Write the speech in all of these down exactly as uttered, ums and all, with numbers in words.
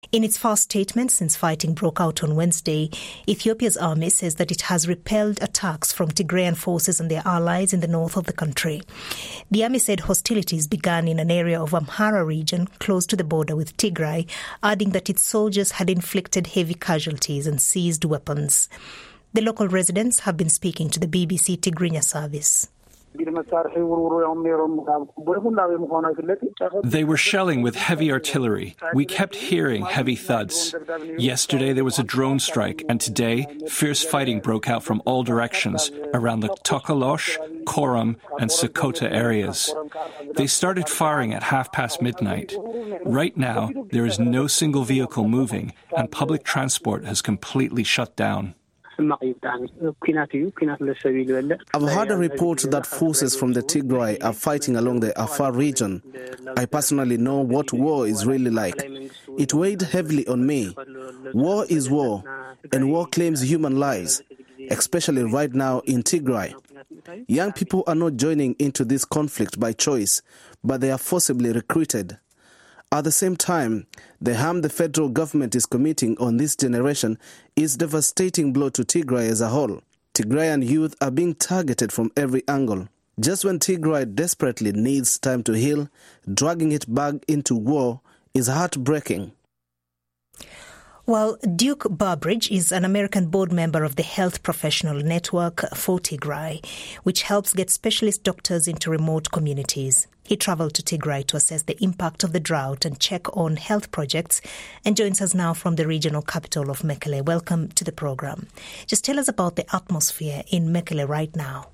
In its first statement since fighting broke out on Wednesday, Ethiopia's army says that it has repelled attacks from Tigrayan forces and their allies in the north of the country. The army said hostilities began in an area of Amhara region close to the border with Tigray, adding that its soldiers had inflicted heavy casualties and seized weapons. The local residents have been speaking to the B B C Tigrinya service. They were shelling with heavy artillery. We kept hearing heavy thuds. Yesterday there was a drone strike, and today fierce fighting broke out from all directions around the Tokolosh, Koram and Sokoto areas. They started firing at half past midnight. Right now there is no single vehicle moving, and public transport has completely shut down. I've heard a report that forces from the Tigray are fighting along the Afar region. I personally know what war is really like. It weighed heavily on me. War is war, and war claims human lives, especially right now in Tigray. Young people are not joining into this conflict by choice, but they are forcibly recruited. At the same time, the harm the federal government is committing on this generation is a devastating blow to Tigray as a whole. Tigrayan youth are being targeted from every angle. Just when Tigray desperately needs time to heal, dragging it back into war is heartbreaking. Well, Duke Burbridge is an American board member of the Health Professional Network for Tigray, which helps get specialist doctors into remote communities. He travelled to Tigray to assess the impact of the drought and check on health projects, and joins us now from the regional capital of Mekelle. Welcome to the program. Just tell us about the atmosphere in Mekelle right now.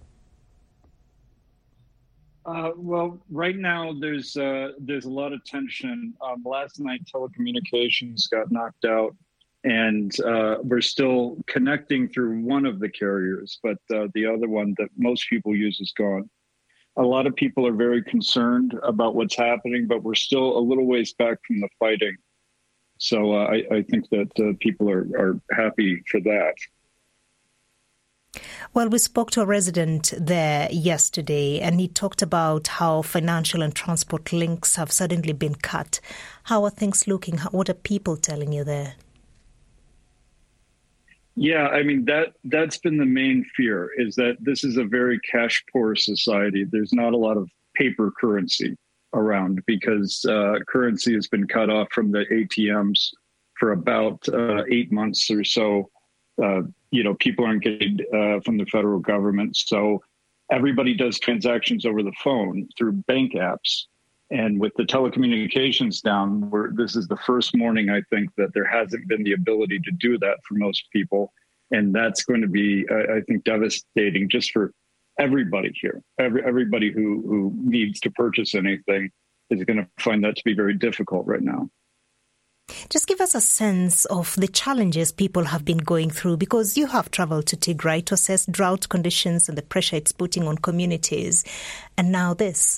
Uh, well, right now there's uh, there's a lot of tension. Um, last night telecommunications got knocked out, and uh, we're still connecting through one of the carriers, but uh, the other one that most people use is gone. A lot of people are very concerned about what's happening, but we're still a little ways back from the fighting. So uh, I, I think that uh, people are, are happy for that. Well, we spoke to a resident there yesterday, and he talked about how financial and transport links have suddenly been cut. How are things looking? What are people telling you there? Yeah, I mean, that, that's been the main fear, is that this is a very cash-poor society. There's not a lot of paper currency around because uh, currency has been cut off from the A T Ms for about uh, eight months or so. Uh, you know, people aren't getting uh, from the federal government. So everybody does transactions over the phone through bank apps. And with the telecommunications down, we're, this is the first morning, I think, that there hasn't been the ability to do that for most people. And that's going to be, uh, I think, devastating just for everybody here. Every, everybody who, who needs to purchase anything is going to find that to be very difficult right now. Just give us a sense of the challenges people have been going through, because you have travelled to Tigray to assess drought conditions and the pressure it's putting on communities. And now this.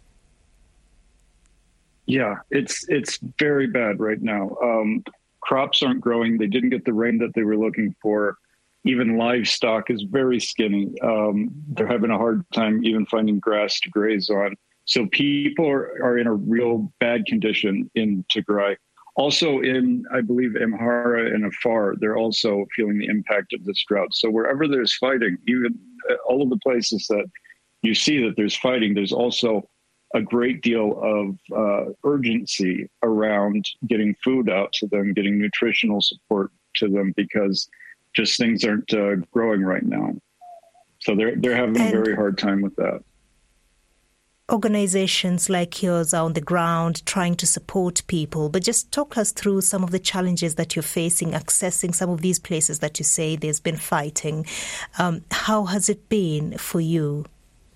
Yeah, it's it's very bad right now. Um, crops aren't growing. They didn't get the rain that they were looking for. Even livestock is very skinny. Um, they're having a hard time even finding grass to graze on. So people are, are in a real bad condition in Tigray. Also in, I believe, Amhara and Afar, they're also feeling the impact of this drought. So wherever there's fighting, even all of the places that you see that there's fighting, there's also a great deal of uh, urgency around getting food out to them, getting nutritional support to them, because just things aren't uh, growing right now. So they're they're having and a very hard time with that. Organizations like yours are on the ground trying to support people, but just talk us through some of the challenges that you're facing, accessing some of these places that you say there's been fighting. Um, how has it been for you?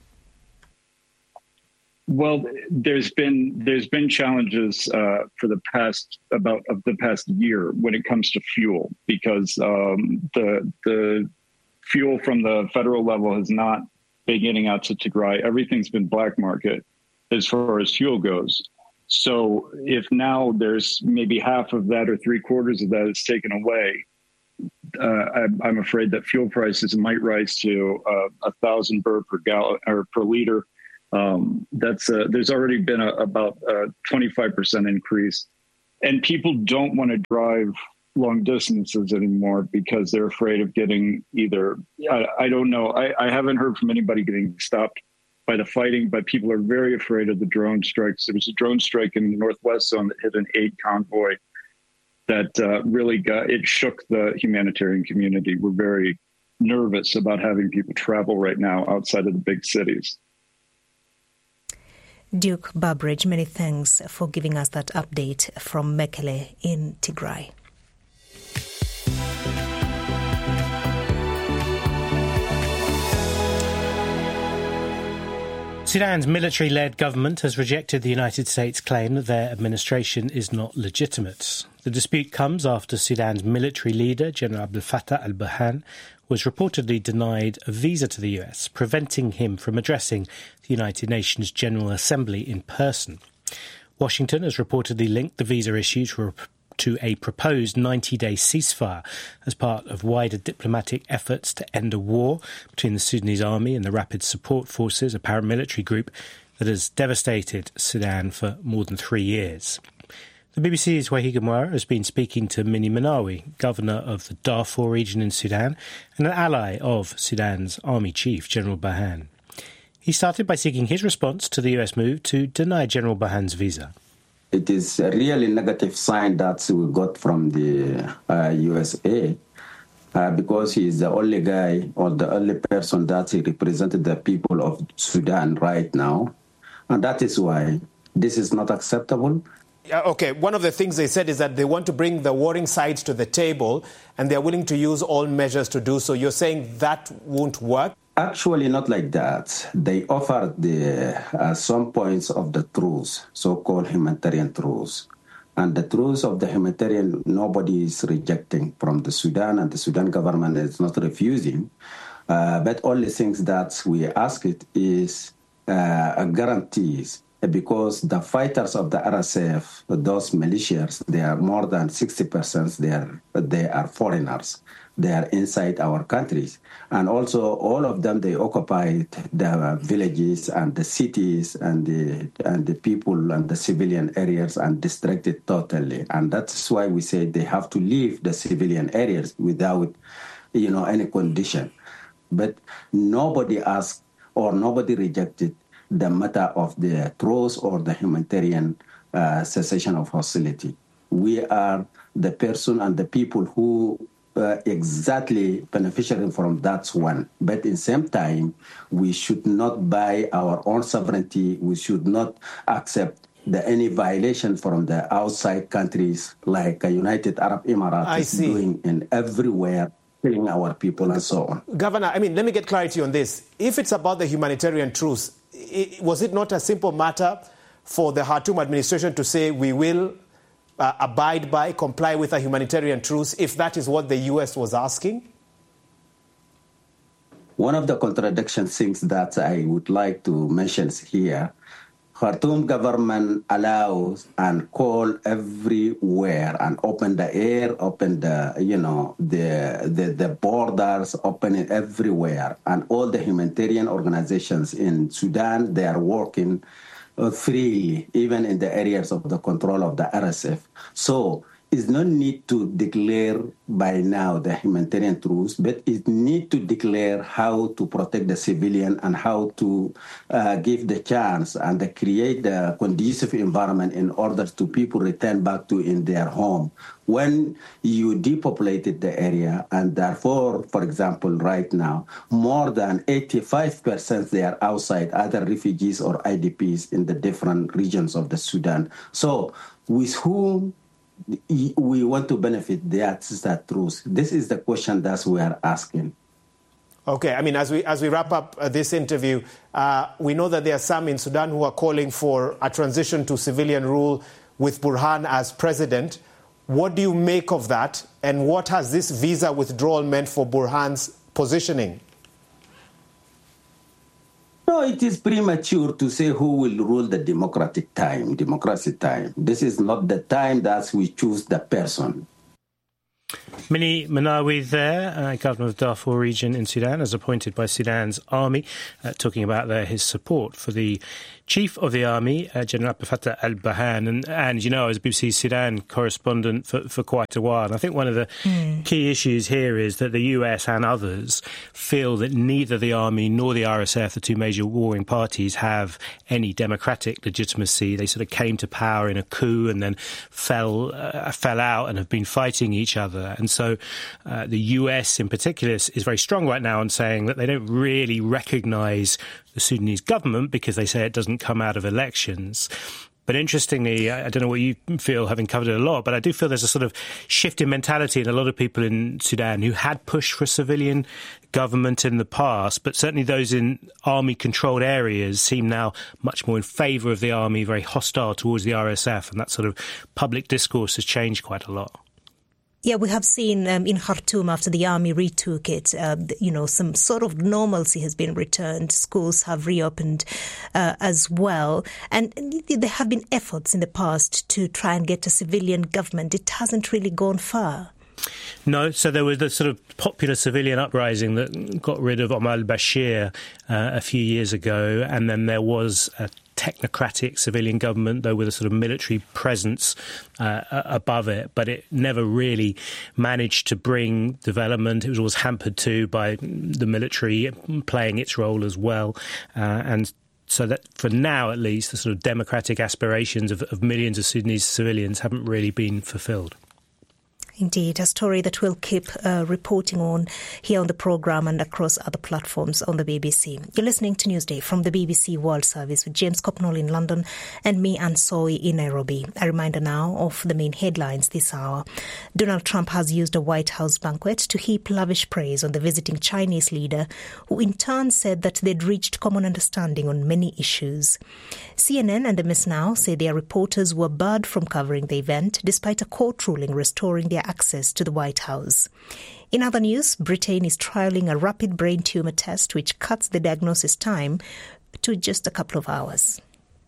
Well, there's been there's been challenges uh, for the past about of the past year when it comes to fuel, because um, the the fuel from the federal level has not been getting out to Tigray. Everything's been black market as far as fuel goes. So if now there's maybe half of that or three quarters of that is taken away, uh, I'm, I'm afraid that fuel prices might rise to uh, a thousand birr per gallon or per liter. Um, that's uh, there's already been a, about a twenty-five percent increase and people don't want to drive long distances anymore because they're afraid of getting either, I, I don't know, I, I haven't heard from anybody getting stopped by the fighting, but people are very afraid of the drone strikes. There was a drone strike in the Northwest Zone that hit an aid convoy that uh, really got, it shook the humanitarian community. We're very nervous about having people travel right now outside of the big cities. Duke Burbridge, many thanks for giving us that update from Mekele in Tigray. Sudan's military-led government has rejected the United States' claim that their administration is not legitimate. The dispute comes after Sudan's military leader, General Abdel Fattah al-Burhan, was reportedly denied a visa to the U S, preventing him from addressing the United Nations General Assembly in person. Washington has reportedly linked the visa issues to a proposed ninety-day ceasefire as part of wider diplomatic efforts to end a war between the Sudanese army and the Rapid Support Forces, a paramilitary group that has devastated Sudan for more than three years. The B B C's Wahiga Mwara has been speaking to Mini Manawi, governor of the Darfur region in Sudan and an ally of Sudan's army chief, General Burhan. He started by seeking his response to the U S move to deny General Burhan's visa. It is a really negative sign that we got from the uh, U S A uh, because he is the only guy or the only person that represented the people of Sudan right now. And that is why this is not acceptable. Okay, one of the things they said is that they want to bring the warring sides to the table and they're willing to use all measures to do so. You're saying that won't work? Actually, not like that. They offered the, uh, some points of the truce, so-called humanitarian truce. And the truce of the humanitarian, nobody is rejecting from the Sudan, and the Sudan government is not refusing. Uh, but only things that we ask it is uh, guarantees, because the fighters of the R S F, those militias, they are more than sixty percent, they are, they are foreigners. They are inside our countries. And also all of them, they occupied the villages and the cities and the and the people and the civilian areas and distracted totally. And that's why we say they have to leave the civilian areas without, you know, any condition. But nobody asked or nobody rejected the matter of the truce or the humanitarian uh, cessation of hostility. We are the person and the people who Uh, exactly beneficiary from that one. But in the same time, we should not buy our own sovereignty. We should not accept the, any violation from the outside countries like uh, United Arab Emirates is doing in everywhere, killing our people and so on. Governor, I mean, let me get clarity on this. If it's about the humanitarian truce, it, was it not a simple matter for the Khartoum administration to say we will Uh, abide by, comply with a humanitarian truce, if that is what the U S was asking? One of the contradiction things that I would like to mention here, Khartoum government allows and call everywhere and open the air, open the, you know, the, the, the borders, open it everywhere. And all the humanitarian organizations in Sudan, they are working freely, even in the areas of the control of the R S F. So it's no need to declare by now the humanitarian truce, but it need to declare how to protect the civilian and how to uh, give the chance and uh, create the conducive environment in order to people return back to in their home. When you depopulated the area, and therefore, for example, right now, more than eighty-five percent they are outside, either refugees or I D Ps in the different regions of the Sudan. So with whom we want to benefit, that's that truth. This is the question that we are asking. Okay, I mean, as we as we wrap up uh, this interview, uh, we know that there are some in Sudan who are calling for a transition to civilian rule with Burhan as president. What do you make of that? And what has this visa withdrawal meant for Burhan's positioning? No, it is premature to say who will rule the democratic time, democracy time. This is not the time that we choose the person. Mini Manawi there, uh, Governor of Darfur region in Sudan, as appointed by Sudan's army, uh, talking about there his support for the Chief of the Army, uh, General Abdel Fattah al-Burhan. And, and, you know, I was B B C Sudan correspondent for, for quite a while. And I think one of the mm. key issues here is that the U S and others feel that neither the army nor the R S F, the two major warring parties, have any democratic legitimacy. They sort of came to power in a coup and then fell uh, fell out and have been fighting each other. And so uh, the U S in particular is very strong right now in saying that they don't really recognise the Sudanese government because they say it doesn't come out of elections. But interestingly, I don't know what you feel, having covered it a lot, but I do feel there's a sort of shift in mentality in a lot of people in Sudan who had pushed for a civilian government in the past, but certainly those in army-controlled areas seem now much more in favour of the army, very hostile towards the R S F, and that sort of public discourse has changed quite a lot. Yeah, we have seen um, in Khartoum, after the army retook it, uh, you know, some sort of normalcy has been returned. Schools have reopened uh, as well. And there have been efforts in the past to try and get a civilian government. It hasn't really gone far. No, so there was the sort of popular civilian uprising that got rid of Omar al-Bashir uh, a few years ago, and then there was a technocratic civilian government, though with a sort of military presence uh, above it, but it never really managed to bring development. It was always hampered too by the military playing its role as well, uh, and so that for now at least the sort of democratic aspirations of, of millions of Sudanese civilians haven't really been fulfilled. Indeed, a story that we'll keep uh, reporting on here on the programme and across other platforms on the B B C. You're listening to Newsday from the B B C World Service with James Copnall in London and me, Anne Soy, in Nairobi. A reminder now of the main headlines this hour. Donald Trump has used a White House banquet to heap lavish praise on the visiting Chinese leader, who in turn said that they'd reached common understanding on many issues. C N N and M S Now say their reporters were barred from covering the event, despite a court ruling restoring their access to the White House. In other news, Britain is trialling a rapid brain tumour test which cuts the diagnosis time to just a couple of hours.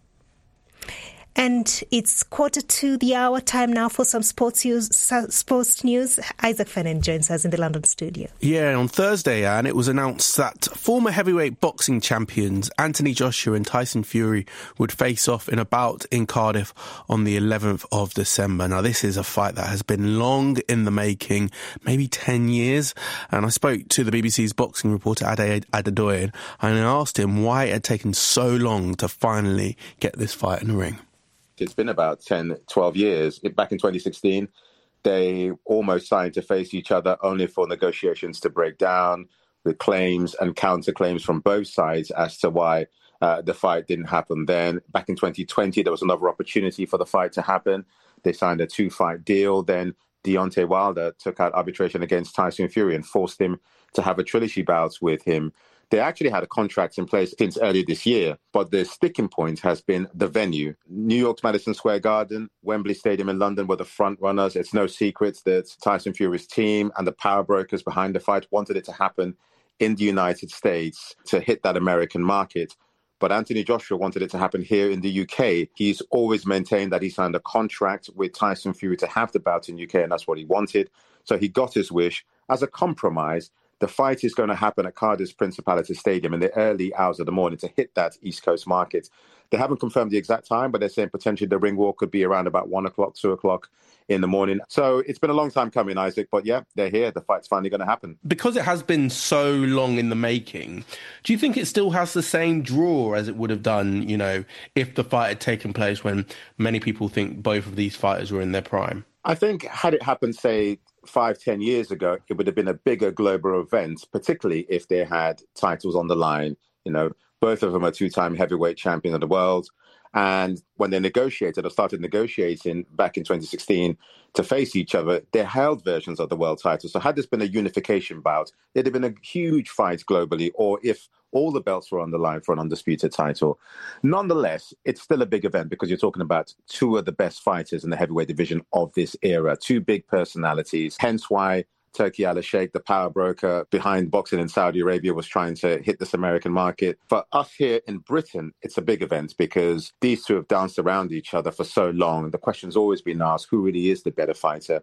And it's quarter to the hour, time now for some sports news. Sports news. Isaac Fennan joins us in the London studio. Yeah, on Thursday, Anne, it was announced that former heavyweight boxing champions Anthony Joshua and Tyson Fury would face off in a bout in Cardiff on the eleventh of December. Now, this is a fight that has been long in the making, maybe ten years. And I spoke to the B B C's boxing reporter Ade Adedoyin and I asked him why it had taken so long to finally get this fight in the ring. It's been about ten, twelve years. Back in twenty sixteen, they almost signed to face each other, only for negotiations to break down with claims and counterclaims from both sides as to why uh, the fight didn't happen then. Back in twenty twenty, there was another opportunity for the fight to happen. They signed a two-fight deal. Then Deontay Wilder took out arbitration against Tyson Fury and forced him to have a trilogy bout with him. They actually had a contract in place since earlier this year, but the sticking point has been the venue. New York's Madison Square Garden, Wembley Stadium in London were the front runners. It's no secret that Tyson Fury's team and the power brokers behind the fight wanted it to happen in the United States to hit that American market. But Anthony Joshua wanted it to happen here in the U K. He's always maintained that he signed a contract with Tyson Fury to have the bout in the U K, and that's what he wanted. So he got his wish. As a compromise, the fight is going to happen at Cardiff's Principality Stadium in the early hours of the morning to hit that East Coast market. They haven't confirmed the exact time, but they're saying potentially the ring walk could be around about one o'clock, two o'clock in the morning. So it's been a long time coming, Isaac, but yeah, they're here. The fight's finally going to happen. Because it has been so long in the making, do you think it still has the same draw as it would have done, you know, if the fight had taken place when many people think both of these fighters were in their prime? I think had it happened, say, five, ten years ago, it would have been a bigger global event, particularly if they had titles on the line. You know, both of them are two-time heavyweight champion of the world. And when they negotiated or started negotiating back in twenty sixteen to face each other, they held versions of the world title. So had this been a unification bout, it'd have been a huge fight globally, or if all the belts were on the line for an undisputed title. Nonetheless, it's still a big event because you're talking about two of the best fighters in the heavyweight division of this era, two big personalities, hence why Turki Al-Sheikh, the power broker behind boxing in Saudi Arabia, was trying to hit this American market. For us here in Britain, it's a big event because these two have danced around each other for so long. The question's always been asked, who really is the better fighter?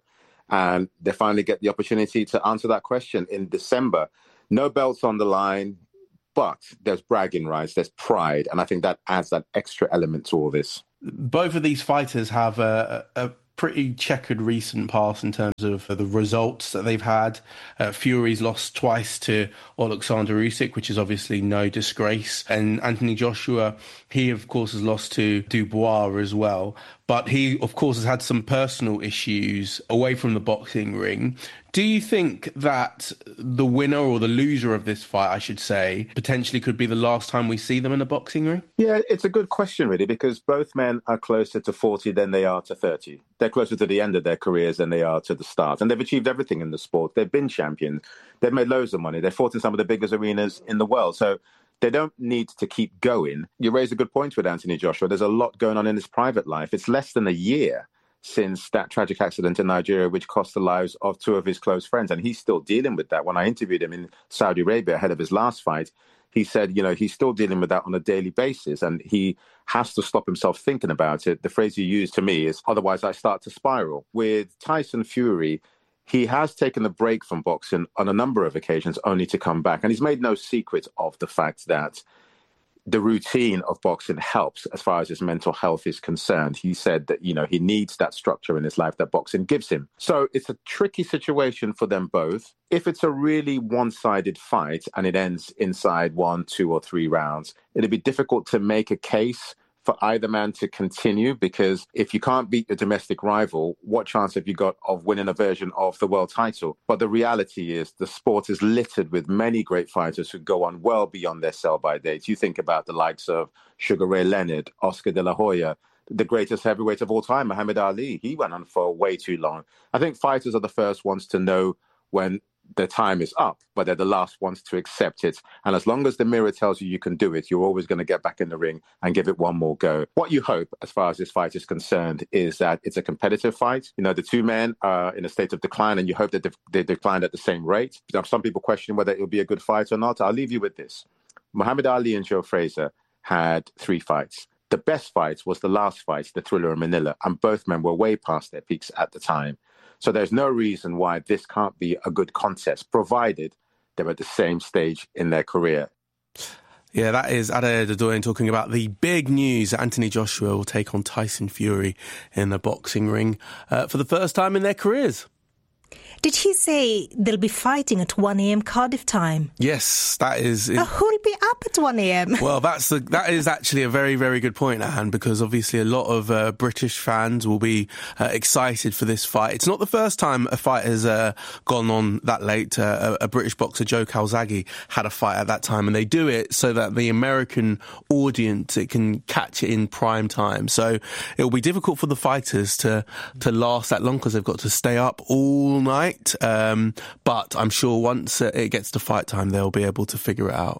And they finally get the opportunity to answer that question in December. No belts on the line, but there's bragging rights, there's pride. And I think that adds that extra element to all this. Both of these fighters have a, a pretty checkered recent past in terms of the results that they've had. Uh, Fury's lost twice to Alexander Usyk, which is obviously no disgrace. And Anthony Joshua, he, of course, has lost to Dubois as well. But he, of course, has had some personal issues away from the boxing ring. Do you think that the winner or the loser of this fight, I should say, potentially could be the last time we see them in a boxing ring? Yeah, it's a good question, really, because both men are closer to forty than they are to thirty. They're closer to the end of their careers than they are to the start. And they've achieved everything in the sport. They've been champions. They've made loads of money. They've fought in some of the biggest arenas in the world. So they don't need to keep going. You raise a good point with Anthony Joshua. There's a lot going on in his private life. It's less than a year since that tragic accident in Nigeria, which cost the lives of two of his close friends. And he's still dealing with that. When I interviewed him in Saudi Arabia ahead of his last fight, he said, you know, he's still dealing with that on a daily basis. And he has to stop himself thinking about it. The phrase he used to me is, otherwise I start to spiral. With Tyson Fury, he has taken a break from boxing on a number of occasions only to come back. And he's made no secret of the fact that the routine of boxing helps as far as his mental health is concerned. He said that, you know, he needs that structure in his life that boxing gives him. So it's a tricky situation for them both. If it's a really one-sided fight and it ends inside one, two or three rounds, it'll be difficult to make a case for either man to continue, because if you can't beat your domestic rival, what chance have you got of winning a version of the world title? But the reality is the sport is littered with many great fighters who go on well beyond their sell-by dates. You think about the likes of Sugar Ray Leonard, Oscar De La Hoya, the greatest heavyweight of all time, Muhammad Ali. He went on for way too long. I think fighters are the first ones to know when their time is up, but they're the last ones to accept it. And as long as the mirror tells you you can do it, you're always going to get back in the ring and give it one more go. What you hope, as far as this fight is concerned, is that it's a competitive fight. You know, the two men are in a state of decline, and you hope that they decline at the same rate. Some people question whether it'll be a good fight or not. I'll leave you with this. Muhammad Ali and Joe Frazier had three fights. The best fight was the last fight, the Thriller in Manila, and both men were way past their peaks at the time. So there's no reason why this can't be a good contest, provided they're at the same stage in their career. Yeah, that is Ade Dodoyin talking about the big news. Anthony Joshua will take on Tyson Fury in the boxing ring uh, for the first time in their careers. Did he say they'll be fighting at one a.m. Cardiff time? Yes, that is... Uh, who'll be up at one a.m? Well, that's the, that is actually a very, very good point, Anne, because obviously a lot of uh, British fans will be uh, excited for this fight. It's not the first time a fight has uh, gone on that late. Uh, a, a British boxer, Joe Calzaghe, had a fight at that time, and they do it so that the American audience, it can catch it in prime time. So it will be difficult for the fighters to, to last that long because they've got to stay up all night. Um, but I'm sure once uh, it gets to fight time, they'll be able to figure it out.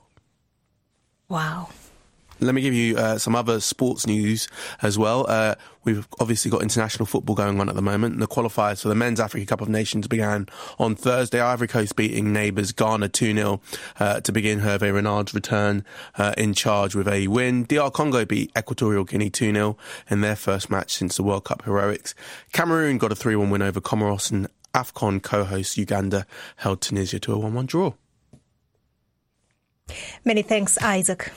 Wow. Let me give you uh, some other sports news as well. Uh, we've obviously got international football going on at the moment. The qualifiers for the Men's Africa Cup of Nations began on Thursday. Ivory Coast beating neighbours Ghana two nil uh, to begin Hervé Renard's return uh, in charge with a win. D R Congo beat Equatorial Guinea two nil in their first match since the World Cup heroics. Cameroon got a three one win over Comoros, and AFCON co-host Uganda held Tunisia to a one one draw. Many thanks, Isaac.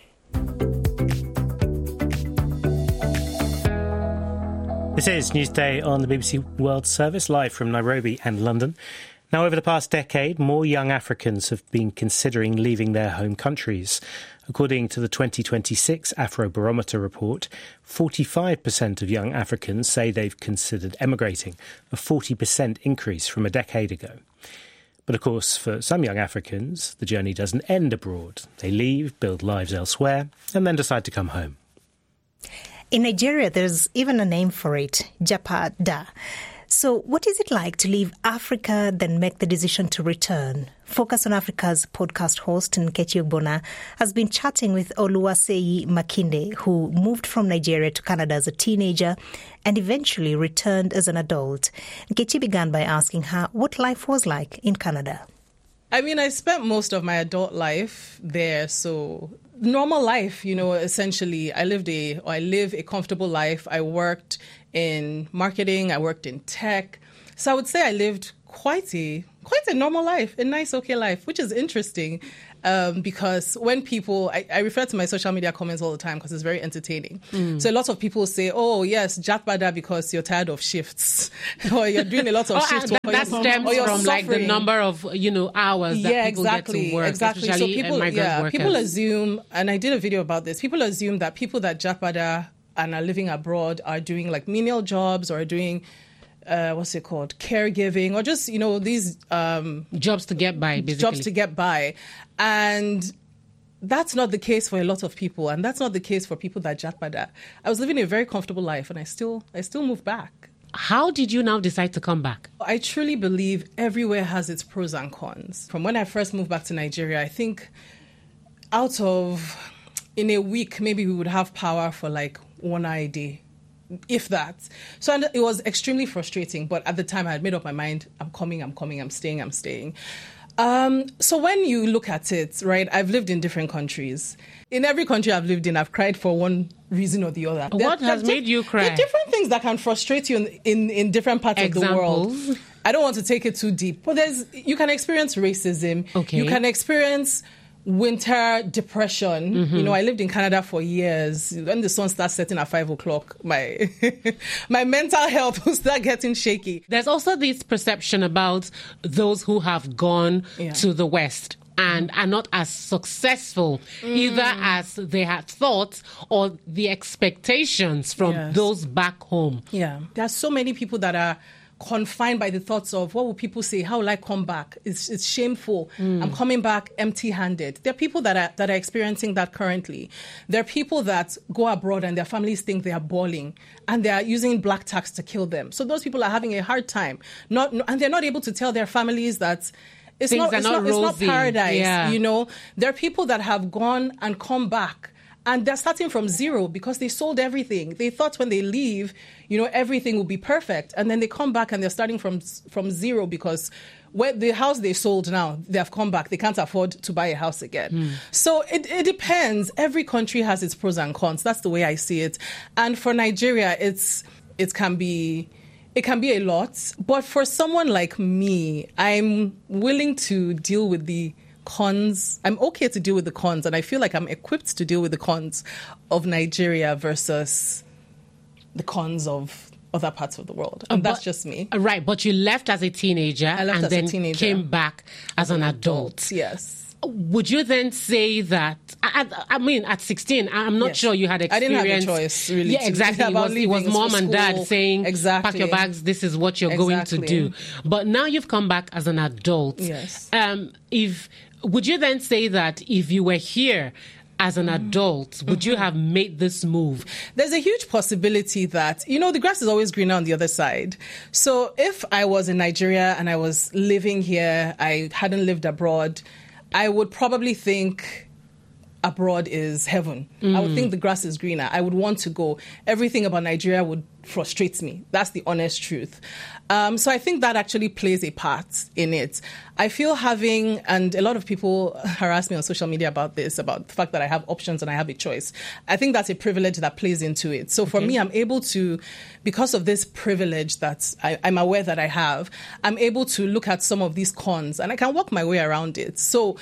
This is Newsday on the B B C World Service, live from Nairobi and London. Now, over the past decade, more young Africans have been considering leaving their home countries. According to the twenty twenty-six Afrobarometer report, forty-five percent of young Africans say they've considered emigrating, a forty percent increase from a decade ago. But of course, for some young Africans, the journey doesn't end abroad. They leave, build lives elsewhere, and then decide to come home. In Nigeria, there's even a name for it, Japada. So what is it like to leave Africa, then make the decision to return? Focus on Africa's podcast host, Nkechi Ogbonna, has been chatting with Oluwaseyi Makinde, who moved from Nigeria to Canada as a teenager and eventually returned as an adult. Nkechi began by asking her what life was like in Canada. I mean, I spent most of my adult life there, so normal life, you know, essentially. I lived a, or I live a comfortable life. I worked in marketing, I worked in tech, So I would say I lived quite a quite a normal life, a nice, okay life, which is interesting. Um, because when people, I, I refer to my social media comments all the time because it's very entertaining. Mm. So a lot of people say, oh, yes, Jatbada because you're tired of shifts or you're doing a lot of oh, shifts. That, that stems from suffering. Like the number of, you know, hours that yeah, people exactly, get to work, exactly. especially So people, migrant yeah, workers. people assume, and I did a video about this, people assume that people that Jatbada and are living abroad are doing like menial jobs or are doing Uh, what's it called, caregiving, or just, you know, these um, jobs to get by, basically. Jobs to get by. And that's not the case for a lot of people. And that's not the case for people that Jatbada. I was living a very comfortable life and I still, I still moved back. How did you now decide to come back? I truly believe everywhere has its pros and cons. From when I first moved back to Nigeria, I think out of, in a week, maybe we would have power for like one hour a day. If that. So it was extremely frustrating. But at the time, I had made up my mind, I'm coming, I'm coming, I'm staying, I'm staying. Um, so when you look at it, right, I've lived in different countries. In every country I've lived in, I've cried for one reason or the other. What there, has made you cry? There are different things that can frustrate you in, in, in different parts Examples. of the world. I don't want to take it too deep. But there's you can experience racism. Okay. You can experience winter depression. Mm-hmm. You know, I lived in Canada for years. When the sun starts setting at five o'clock, my my mental health will start getting shaky. There's also this perception about those who have gone yeah. to the West and are not as successful mm. either as they had thought or the expectations from yes. those back home. Yeah, there are so many people that are confined by the thoughts of what will people say, how will I come back? It's it's shameful. Mm. I'm coming back empty-handed. There are people that are that are experiencing that currently. There are people that go abroad and their families think they are balling and they are using black tax to kill them. So those people are having a hard time. Not and they're not able to tell their families that it's Things not, are it's, not, not it's not paradise. Yeah. You know, there are people that have gone and come back. And they're starting from zero because they sold everything. They thought when they leave, you know, everything will be perfect. And then they come back and they're starting from from zero because where the house they sold now, they have come back. They can't afford to buy a house again. Mm. So it, it depends. Every country has its pros and cons. That's the way I see it. And for Nigeria, it's it can be... It can be a lot. But for someone like me, I'm willing to deal with the cons. I'm okay to deal with the cons, and I feel like I'm equipped to deal with the cons of Nigeria versus the cons of other parts of the world. And uh, that's just me. Right, but you left as a teenager I left and as then a teenager. came back as, as an, an adult. adult. Yes. Would you then say that, I, I mean, at sixteen, I'm not yes. sure you had experience. I didn't have a choice, really. Yeah, exactly. It was, it was mom and dad saying, exactly. pack your bags, this is what you're exactly. going to do. But now you've come back as an adult. Yes. Um, if would you then say that if you were here as an adult, would mm-hmm. you have made this move? There's a huge possibility that, you know, the grass is always greener on the other side. So if I was in Nigeria and I was living here, I hadn't lived abroad, I would probably think abroad is heaven. Mm. I would think the grass is greener. I would want to go. Everything about Nigeria would frustrate me. That's the honest truth. Um, so I think that actually plays a part in it. I feel having, and a lot of people harass me on social media about this, about the fact that I have options and I have a choice. I think that's a privilege that plays into it. So for okay. me, I'm able to, because of this privilege that I, I'm aware that I have, I'm able to look at some of these cons and I can work my way around it. So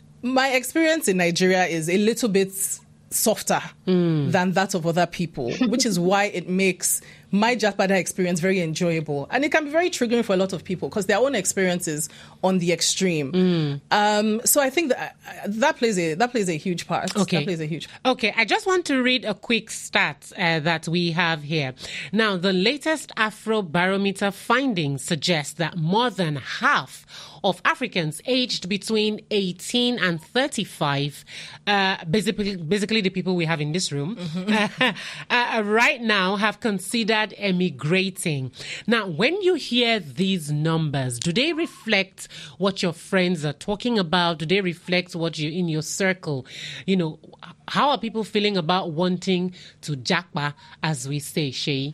my experience in Nigeria is a little bit softer mm. than that of other people, which is why it makes my Jatbada experience very enjoyable. And it can be very triggering for a lot of people because their own experiences on the extreme. Mm. Um, so I think that that plays a that plays a huge part. Okay. That plays a huge part. Okay, I just want to read a quick stat uh, that we have here. Now, the latest Afrobarometer findings suggest that more than half of Africans aged between eighteen and thirty-five, uh, basically, basically the people we have in this room, mm-hmm. uh, uh, right now have considered emigrating. Now, when you hear these numbers, do they reflect what your friends are talking about? Do they reflect what you in your circle? You know, how are people feeling about wanting to japa, as we say, Shay?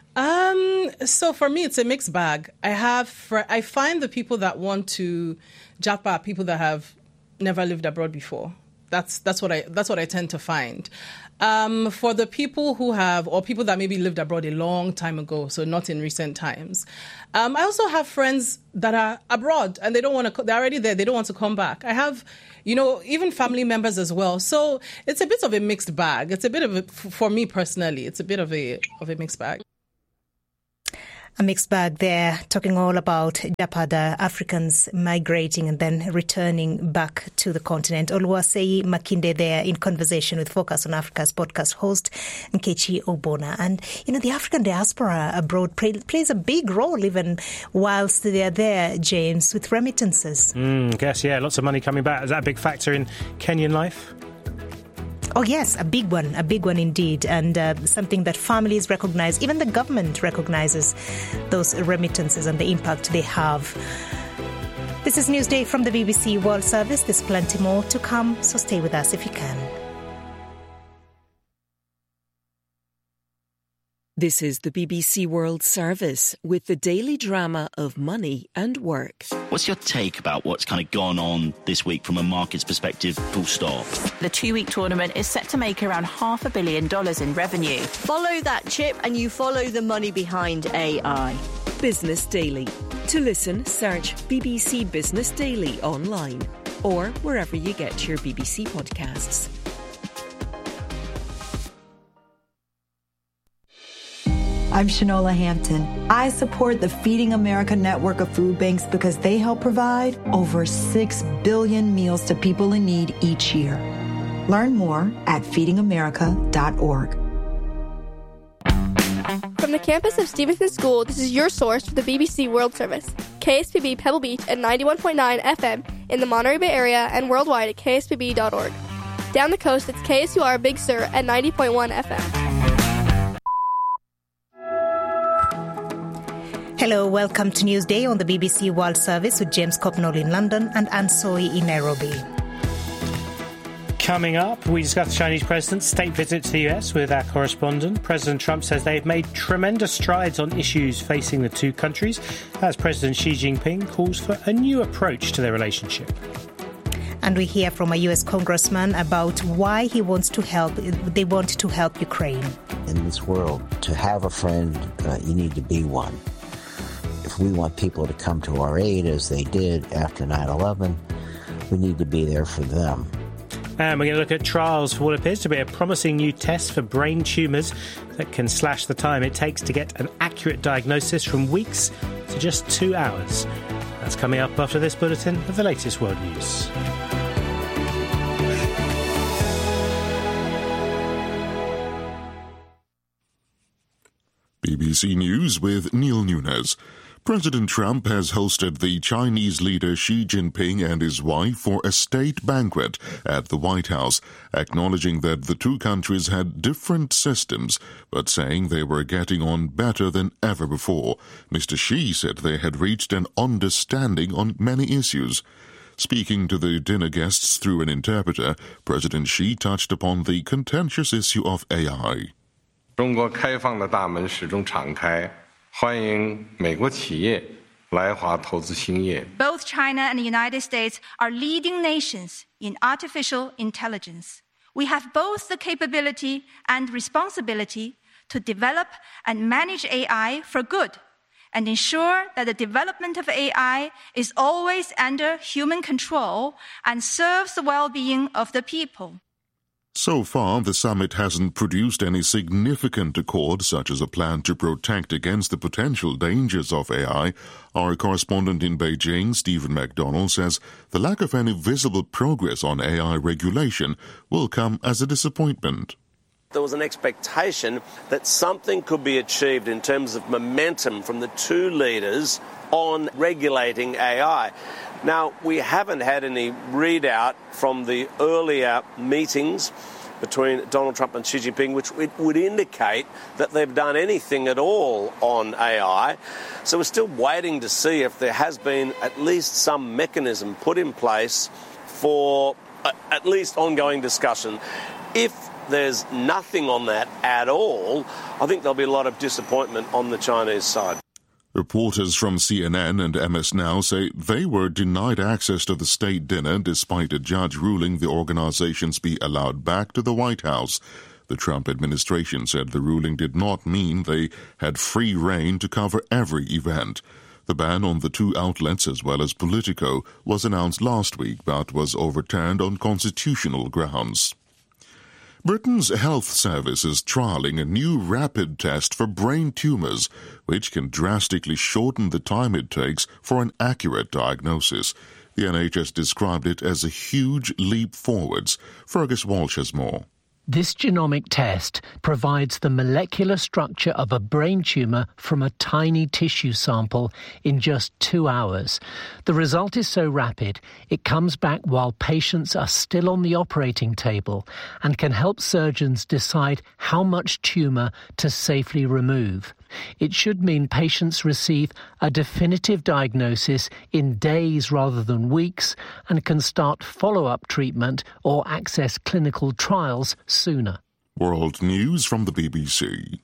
Um, so for me, it's a mixed bag. I have, for, I find the people that want to japa are people that have never lived abroad before. That's that's what I that's what I tend to find. Um, for the people who have, or people that maybe lived abroad a long time ago, so not in recent times, um, I also have friends that are abroad and they don't want to. They're already there. They don't want to come back. I have, you know, even family members as well. So it's a bit of a mixed bag. It's a bit of a, for me personally, it's a bit of a of a mixed bag. A mixed bag there, talking all about Japada, Africans migrating and then returning back to the continent. Oluwaseyi Makinde there in conversation with Focus on Africa's podcast host, Nkechi Obona. And, you know, the African diaspora abroad play, plays a big role even whilst they're there, James, with remittances. Mm, I guess, yeah, lots of money coming back. Is that a big factor in Kenyan life? Oh, yes, a big one, a big one indeed, and uh, something that families recognize, even the government recognizes those remittances and the impact they have. This is Newsday from the B B C World Service. There's plenty more to come, so stay with us if you can. This is the B B C World Service with the daily drama of money and work. What's your take about what's kind of gone on this week from a market's perspective, full stop? The two-week tournament is set to make around half a billion dollars in revenue. Follow that chip and you follow the money behind A I. Business Daily. To listen, search B B C Business Daily online or wherever you get your B B C podcasts. I'm Shanola Hampton. I support the Feeding America network of food banks because they help provide over six billion meals to people in need each year. Learn more at feeding america dot org. From the campus of Stevenson School, this is your source for the B B C World Service. K S P B Pebble Beach at ninety-one point nine F M in the Monterey Bay Area and worldwide at k s p b dot org. Down the coast, it's K S U R Big Sur at ninety point one F M. Hello, welcome to Newsday on the B B C World Service with James Copnall in London and Anne Soy in Nairobi. Coming up, we discuss the Chinese president's state visit to the U S with our correspondent. President Trump says they've made tremendous strides on issues facing the two countries as President Xi Jinping calls for a new approach to their relationship. And we hear from a U S congressman about why he wants to help, they want to help Ukraine. In this world, to have a friend, uh, you need to be one. If we want people to come to our aid, as they did after nine eleven, we need to be there for them. And we're going to look at trials for what appears to be a promising new test for brain tumours that can slash the time it takes to get an accurate diagnosis from weeks to just two hours. That's coming up after this bulletin of the latest world news. B B C News with Neil Nunes. President Trump has hosted the Chinese leader Xi Jinping and his wife for a state banquet at the White House, acknowledging that the two countries had different systems, but saying they were getting on better than ever before. Mister Xi said they had reached an understanding on many issues. Speaking to the dinner guests through an interpreter, President Xi touched upon the contentious issue of A I. 中国开放的大门始终敞开，欢迎美国企业来华投资兴业。 Both China and the United States are leading nations in artificial intelligence. We have both the capability and responsibility to develop and manage A I for good and ensure that the development of A I is always under human control and serves the well-being of the people. So far, the summit hasn't produced any significant accord, such as a plan to protect against the potential dangers of A I. Our correspondent in Beijing, Stephen McDonald, says the lack of any visible progress on A I regulation will come as a disappointment. There was an expectation that something could be achieved in terms of momentum from the two leaders on regulating A I. Now, we haven't had any readout from the earlier meetings between Donald Trump and Xi Jinping, which would indicate that they've done anything at all on A I. So we're still waiting to see if there has been at least some mechanism put in place for at least ongoing discussion. If there's nothing on that at all, I think there'll be a lot of disappointment on the Chinese side. Reporters from C N N and M S Now say they were denied access to the state dinner despite a judge ruling the organizations be allowed back to the White House. The Trump administration said the ruling did not mean they had free rein to cover every event. The ban on the two outlets, as well as Politico, was announced last week but was overturned on constitutional grounds. Britain's health service is trialling a new rapid test for brain tumours, which can drastically shorten the time it takes for an accurate diagnosis. The N H S described it as a huge leap forwards. Fergus Walsh has more. This genomic test provides the molecular structure of a brain tumour from a tiny tissue sample in just two hours. The result is so rapid, it comes back while patients are still on the operating table and can help surgeons decide how much tumour to safely remove. It should mean patients receive a definitive diagnosis in days rather than weeks and can start follow-up treatment or access clinical trials sooner. World News from the B B C.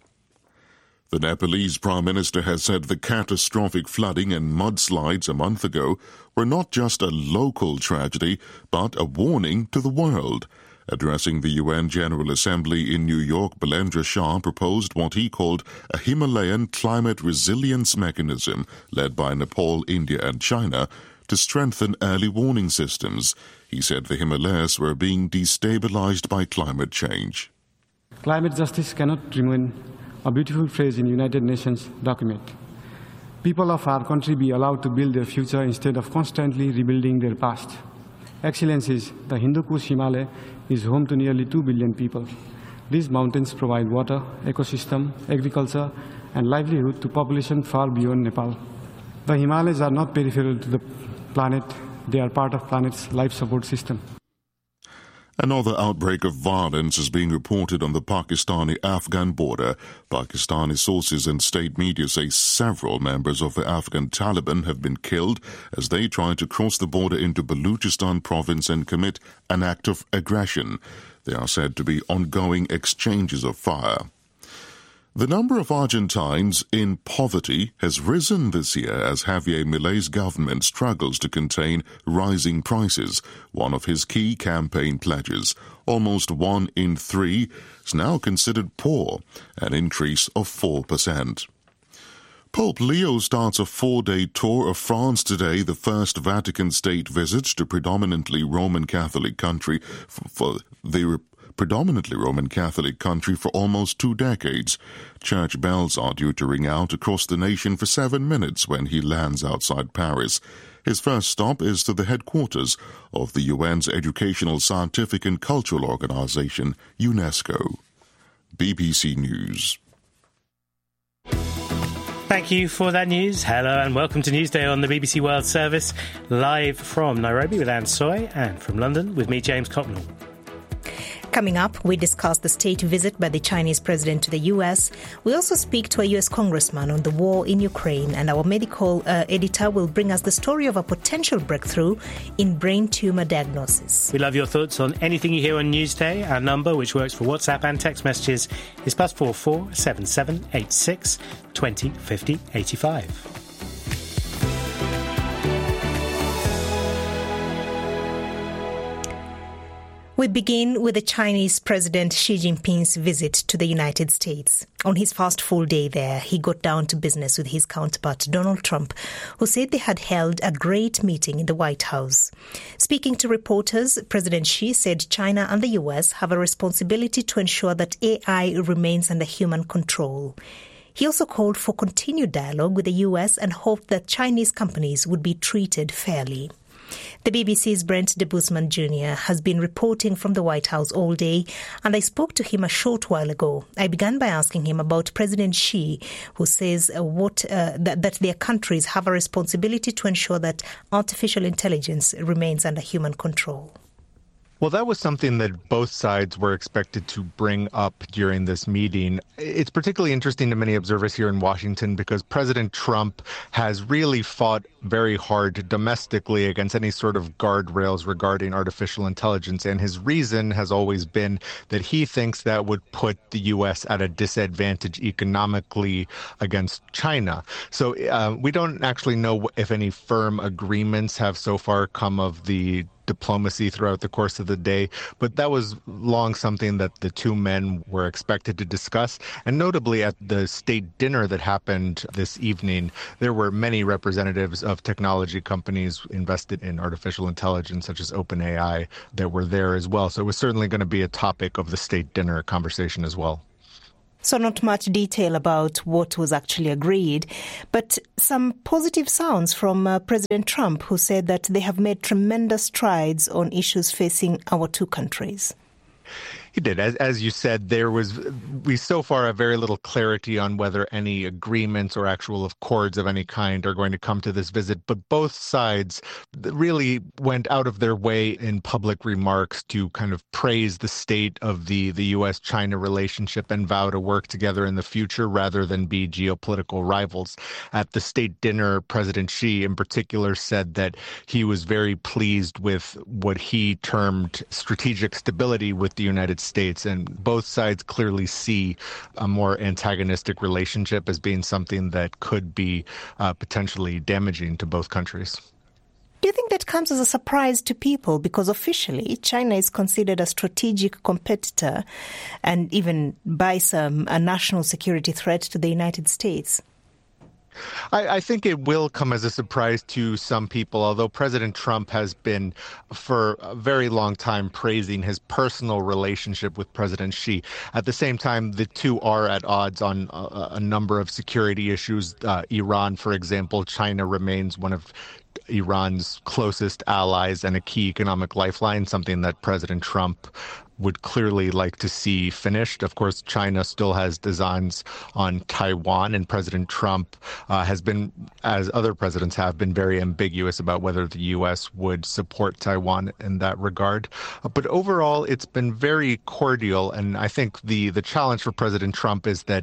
The Nepalese Prime Minister has said the catastrophic flooding and mudslides a month ago were not just a local tragedy, but a warning to the world. Addressing the U N General Assembly in New York, Bilendra Shah proposed what he called a Himalayan climate resilience mechanism led by Nepal, India and China to strengthen early warning systems. He said the Himalayas were being destabilized by climate change. Climate justice cannot remain a beautiful phrase in United Nations document. People of our country be allowed to build their future instead of constantly rebuilding their past. Excellencies, the Hindu Kush Himalaya is home to nearly two billion people. These mountains provide water, ecosystem, agriculture, and livelihood to population far beyond Nepal. The Himalayas are not peripheral to the planet, they are part of planet's life support system. Another outbreak of violence is being reported on the Pakistani-Afghan border. Pakistani sources and state media say several members of the Afghan Taliban have been killed as they try to cross the border into Baluchistan province and commit an act of aggression. There are said to be ongoing exchanges of fire. The number of Argentines in poverty has risen this year as Javier Milei's government struggles to contain rising prices, one of his key campaign pledges. Almost one in three is now considered poor, an increase of four percent. Pope Leo starts a four-day tour of France today, the first Vatican State visit to predominantly Roman Catholic country for the predominantly Roman Catholic country for almost two decades. Church bells are due to ring out across the nation for seven minutes when he lands outside Paris. His first stop is to the headquarters of the U N's Educational, Scientific and Cultural Organization, UNESCO. B B C News. Thank you for that news. Hello and welcome to Newsday on the B B C World Service, live from Nairobi with Anne Soy and from London with me, James Cocknell. Coming up, we discuss the state visit by the Chinese president to the U S. We also speak to a U S congressman on the war in Ukraine, and our medical uh, editor will bring us the story of a potential breakthrough in brain tumour diagnosis. We love your thoughts on anything you hear on Newsday. Our number, which works for WhatsApp and text messages, is plus four four seven seven eight six twenty fifty eighty five. We begin with the Chinese President Xi Jinping's visit to the United States. On his first full day there, he got down to business with his counterpart Donald Trump, who said they had held a great meeting in the White House. Speaking to reporters, President Xi said China and the U S have a responsibility to ensure that A I remains under human control. He also called for continued dialogue with the U S and hoped that Chinese companies would be treated fairly. The B B C's Brent de Busman Junior has been reporting from the White House all day, and I spoke to him a short while ago. I began by asking him about President Xi, who says uh, what uh, that, that their countries have a responsibility to ensure that artificial intelligence remains under human control. Well, that was something that both sides were expected to bring up during this meeting. It's particularly interesting to many observers here in Washington because President Trump has really fought very hard domestically against any sort of guardrails regarding artificial intelligence. And his reason has always been that he thinks that would put the U S at a disadvantage economically against China. So uh, we don't actually know if any firm agreements have so far come of the diplomacy throughout the course of the day, but that was long something that the two men were expected to discuss. And notably at the state dinner that happened this evening, there were many representatives of technology companies invested in artificial intelligence, such as OpenAI, that were there as well. So it was certainly going to be a topic of the state dinner conversation as well. So not much detail about what was actually agreed, but some positive sounds from uh, President Trump, who said that they have made tremendous strides on issues facing our two countries. He did. As, as you said, there was, we so far have very little clarity on whether any agreements or actual accords of any kind are going to come to this visit. But both sides really went out of their way in public remarks to kind of praise the state of the, the U S China relationship and vow to work together in the future rather than be geopolitical rivals. At the state dinner, President Xi in particular said that he was very pleased with what he termed strategic stability with the United States, and both sides clearly see a more antagonistic relationship as being something that could be uh, potentially damaging to both countries. Do you think that comes as a surprise to people? Because officially, China is considered a strategic competitor and even by some a national security threat to the United States. I, I think it will come as a surprise to some people, although President Trump has been for a very long time praising his personal relationship with President Xi. At the same time, the two are at odds on a, a number of security issues. Uh, Iran, for example, China remains one of Iran's closest allies and a key economic lifeline, something that President Trump would clearly like to see finished. Of course, China still has designs on Taiwan, and President Trump uh, has been, as other presidents have, been very ambiguous about whether the U S would support Taiwan in that regard. Uh, but overall, it's been very cordial, and I think the, the challenge for President Trump is that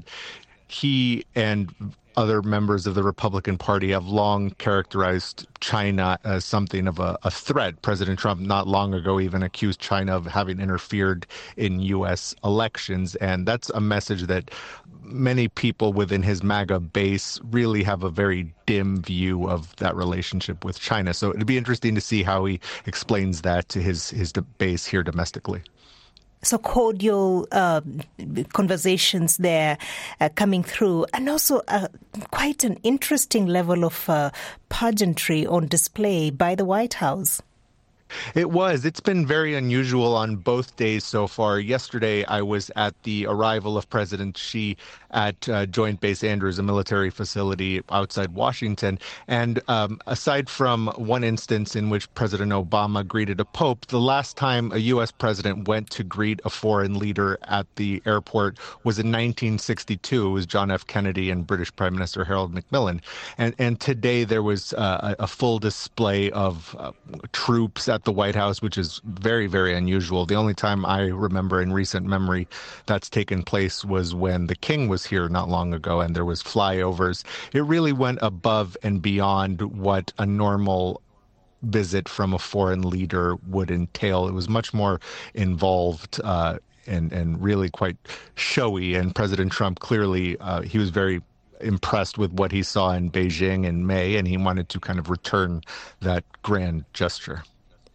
he and other members of the Republican Party have long characterized China as something of a, a threat. President Trump not long ago even accused China of having interfered in U S elections. And that's a message that many people within his MAGA base really have a very dim view of that relationship with China. So it'd be interesting to see how he explains that to his, his base here domestically. So cordial uh, conversations there uh, coming through, and also uh, quite an interesting level of uh, pageantry on display by the White House. It was. It's been very unusual on both days so far. Yesterday, I was at the arrival of President Xi at uh, Joint Base Andrews, a military facility outside Washington. And um, aside from one instance in which President Obama greeted a pope, the last time a U S president went to greet a foreign leader at the airport was in nineteen sixty-two. It was John F. Kennedy and British Prime Minister Harold Macmillan. And, and today there was uh, a full display of uh, troops at the White House, which is very, very unusual. The only time I remember in recent memory that's taken place was when the king was here not long ago and there was flyovers. It really went above and beyond what a normal visit from a foreign leader would entail. It was much more involved uh, and, and really quite showy. And President Trump clearly, uh, he was very impressed with what he saw in Beijing in May, and he wanted to kind of return that grand gesture.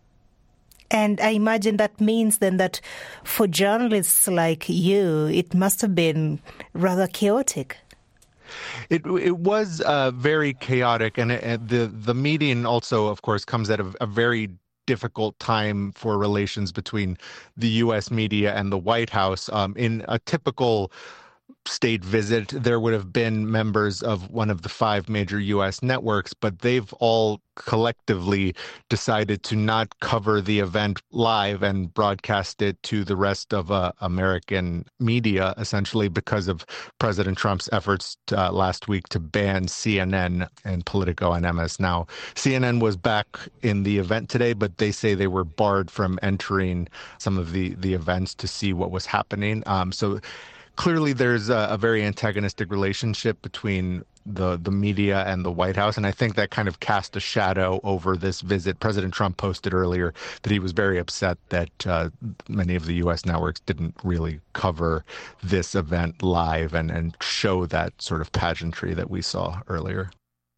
And I imagine that means then that for journalists like you, it must have been rather chaotic. It it was uh, very chaotic, and it, the the meeting also, of course, comes at a, a very difficult time for relations between the U S media and the White House. Um, in a typical state visit, there would have been members of one of the five major U S networks, but they've all collectively decided to not cover the event live and broadcast it to the rest of uh, American media, essentially because of President Trump's efforts uh, last week to ban C N N and Politico and M S Now. C N N was back in the event today, but they say they were barred from entering some of the, the events to see what was happening. Um, so clearly there's a, a very antagonistic relationship between the the media and the White House, and I think that kind of cast a shadow over this visit. President Trump posted earlier that he was very upset that uh, many of the U S networks didn't really cover this event live and, and show that sort of pageantry that we saw earlier.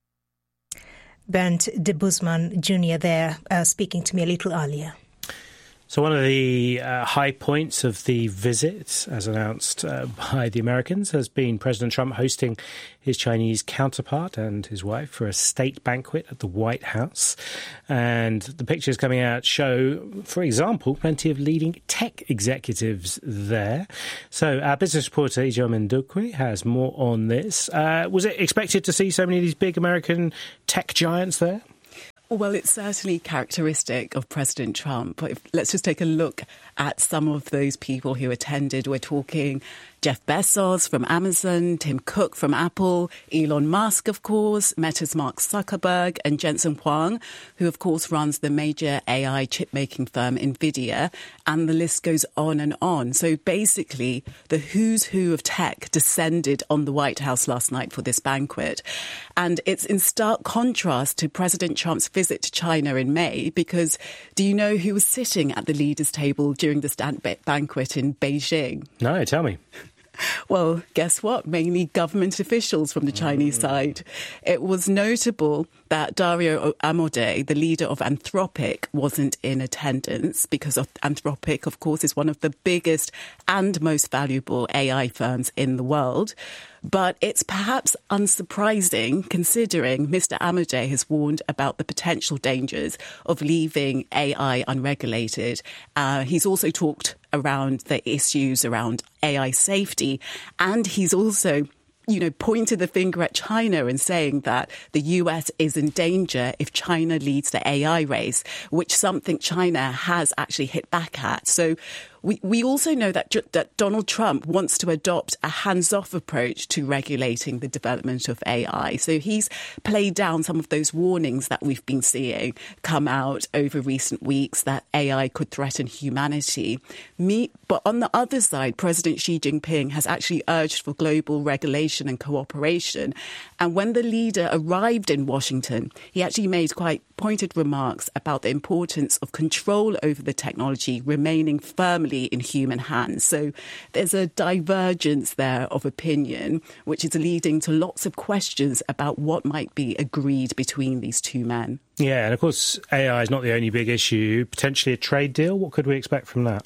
Bernd de Busman Junior there uh, speaking to me a little earlier. So one of the uh, high points of the visit, as announced uh, by the Americans, has been President Trump hosting his Chinese counterpart and his wife for a state banquet at the White House. And the pictures coming out show, for example, plenty of leading tech executives there. So our business reporter, Ijeoma Ndukwe, has more on this. Uh, was it expected to see so many of these big American tech giants there? Well, it's certainly characteristic of President Trump. But if, let's just take a look at some of those people who attended. We're talking Jeff Bezos from Amazon, Tim Cook from Apple, Elon Musk, of course, Meta's Mark Zuckerberg, and Jensen Huang, who, of course, runs the major A I chip-making firm NVIDIA. And the list goes on and on. So basically, the who's who of tech descended on the White House last night for this banquet. And it's in stark contrast to President Trump's visit to China in May, because do you know who was sitting at the leaders' table during this banquet in Beijing? No, tell me. Well, guess what? Mainly government officials from the Chinese mm. side. It was notable that Dario Amodei, the leader of Anthropic, wasn't in attendance because of Anthropic, of course, is one of the biggest and most valuable A I firms in the world. But it's perhaps unsurprising considering Mister Amodei has warned about the potential dangers of leaving A I unregulated. Uh, he's also talked around the issues around A I safety, and he's also you know, pointed the finger at China and saying that the U S is in danger if China leads the A I race, which something China has actually hit back at. So we, we also know that, that Donald Trump wants to adopt a hands-off approach to regulating the development of A I. So he's played down some of those warnings that we've been seeing come out over recent weeks that A I could threaten humanity. Me, but on the other side, President Xi Jinping has actually urged for global regulation and cooperation. And when the leader arrived in Washington, he actually made quite pointed remarks about the importance of control over the technology remaining firmly in human hands. So there's a divergence there of opinion, which is leading to lots of questions about what might be agreed between these two men. Yeah, and of course, A I is not the only big issue. Potentially a trade deal. What could we expect from that?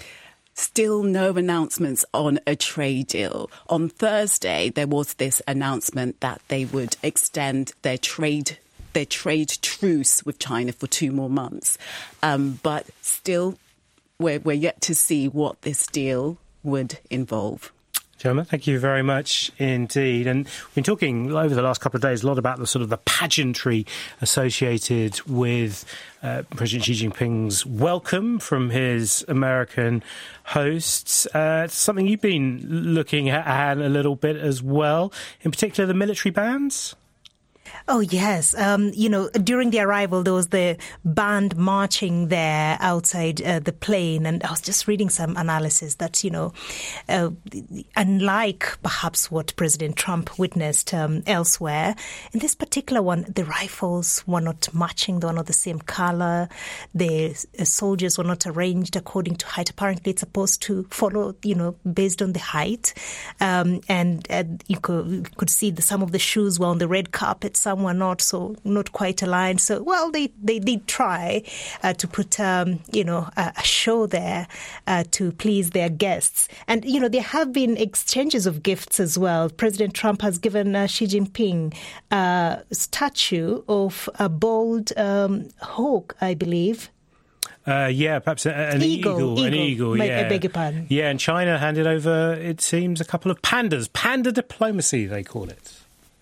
Still no announcements on a trade deal. On Thursday, there was this announcement that they would extend their trade their trade truce with China for two more months. Um, but still, we're, we're yet to see what this deal would involve. Gemma, thank you very much indeed. And we've been talking over the last couple of days a lot about the sort of the pageantry associated with uh, President Xi Jinping's welcome from his American hosts. Uh, it's something you've been looking at a little bit as well, in particular the military bands. Oh, yes. Um, you know, during the arrival, there was the band marching there outside uh, the plane. And I was just reading some analysis that, you know, uh, unlike perhaps what President Trump witnessed um, elsewhere, in this particular one, the rifles were not matching. They were not the same color. The uh, soldiers were not arranged according to height. Apparently, it's supposed to follow, you know, based on the height. Um, and uh, you, could, you could see the, some of the shoes were on the red carpet. Some were not, so not quite aligned. So, well, they, they did try uh, to put, um, you know, a, a show there uh, to please their guests. And, you know, there have been exchanges of gifts as well. President Trump has given uh, Xi Jinping a statue of a bald um, hawk, I believe. Uh, yeah, perhaps a, an eagle, eagle, eagle. An eagle, My, yeah. I beg your pardon. Yeah, and China handed over, it seems, a couple of pandas. Panda diplomacy, they call it.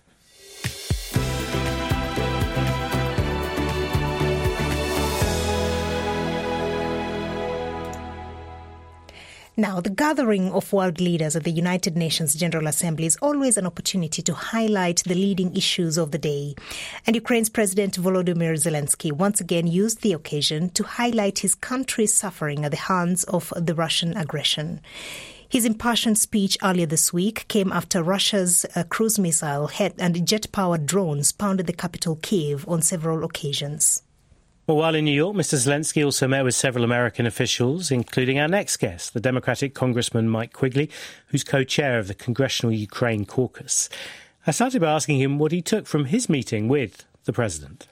Now, the gathering of world leaders at the United Nations General Assembly is always an opportunity to highlight the leading issues of the day. And Ukraine's President Volodymyr Zelensky once again used the occasion to highlight his country's suffering at the hands of the Russian aggression. His impassioned speech earlier this week came after Russia's uh, cruise missile and jet-powered drones pounded the capital Kyiv on several occasions. Well, while in New York, Mister Zelensky also met with several American officials, including our next guest, the Democratic Congressman Mike Quigley, who's co-chair of the Congressional Ukraine Caucus. I started by asking him what he took from his meeting with the president.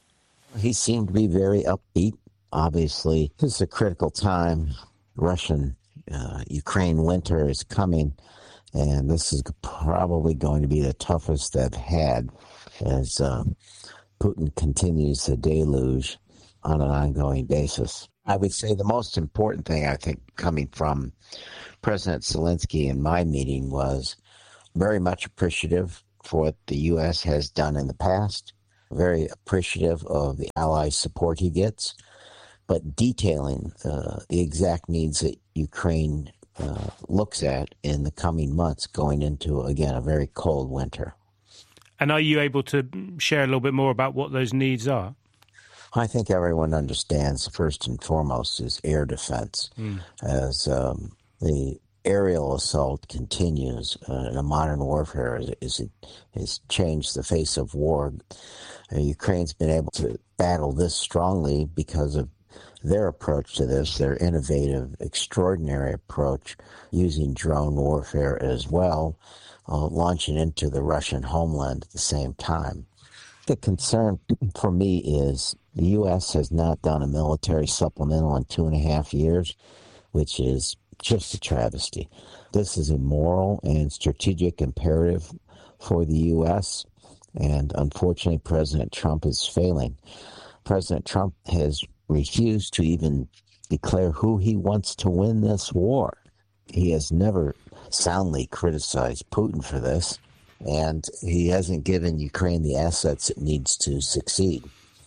He seemed to be very upbeat. Obviously, this is a critical time. Russian uh, Ukraine winter is coming, and this is probably going to be the toughest they've had as uh, Putin continues the deluge on an ongoing basis. I would say the most important thing, I think, coming from President Zelensky in my meeting was very much appreciative for what the U S has done in the past, very appreciative of the ally support he gets, but detailing uh, the exact needs that Ukraine uh, looks at in the coming months going into, again, a very cold winter. And are you able to share a little bit more about what those needs are? I think everyone understands first and foremost is air defense. Mm. As um, the aerial assault continues uh, in a modern warfare, is it has changed the face of war. Uh, Ukraine's been able to battle this strongly because of their approach to this, their innovative, extraordinary approach using drone warfare as well, uh, launching into the Russian homeland at the same time. The concern for me is the U S has not done a military supplemental in two and a half years, which is just a travesty. This is a moral and strategic imperative for the U S, and unfortunately, President Trump is failing. President Trump has refused to even declare who he wants to win this war. He has never soundly criticized Putin for this, and he hasn't given Ukraine the assets it needs to succeed.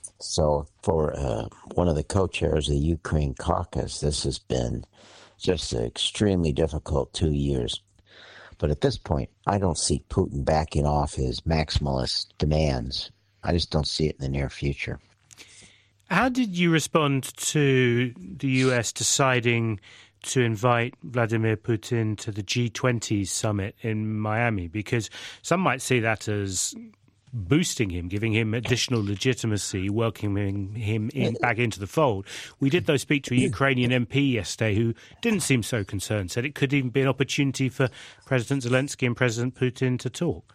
So for uh, one of the co-chairs of the Ukraine caucus, this has been just an extremely difficult two years. But at this point, I don't see Putin backing off his maximalist demands. I just don't see it in the near future. How did you respond to the U S deciding to invite Vladimir Putin to the G twenty summit in Miami? Because some might see that as boosting him, giving him additional legitimacy, welcoming him in, back into the fold. We did, though, speak to a Ukrainian M P yesterday who didn't seem so concerned, said it could even be an opportunity for President Zelensky and President Putin to talk.